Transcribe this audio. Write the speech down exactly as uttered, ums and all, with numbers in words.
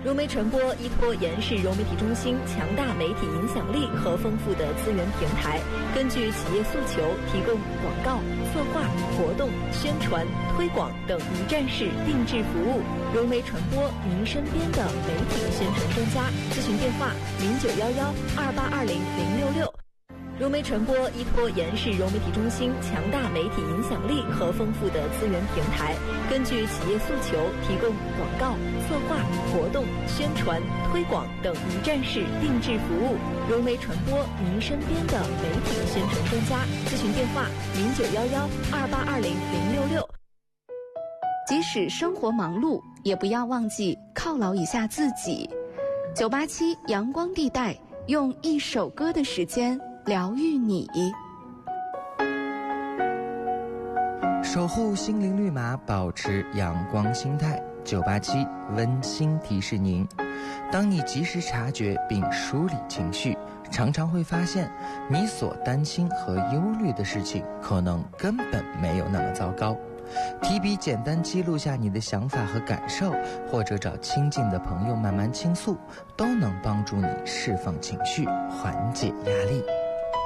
融媒传播依托延世融媒体中心强大媒体影响力和丰富的资源平台，根据企业诉求提供广告、策划、活动、宣传、推广等一站式定制服务。融媒传播，您身边的媒体宣传专家。咨询电话：零九幺幺二八二零零六六。融媒传播依托延世融媒体中心强大媒体影响力和丰富的资源平台，根据企业诉求提供广告、策划、活动、宣传、推广等一站式定制服务。融媒传播，您身边的媒体宣传专家。咨询电话：零九幺幺二八二零零六六。 即使生活忙碌，也不要忘记犒劳一下自己。九八七阳光地带，用一首歌的时间疗愈你， 守护心灵绿码，保持阳光心态。九八七温馨提示您：当你及时察觉并梳理情绪，常常会发现你所担心和忧虑的事情可能根本没有那么糟糕。提笔简单记录下你的想法和感受，或者找亲近的朋友慢慢倾诉，都能帮助你释放情绪，缓解压力。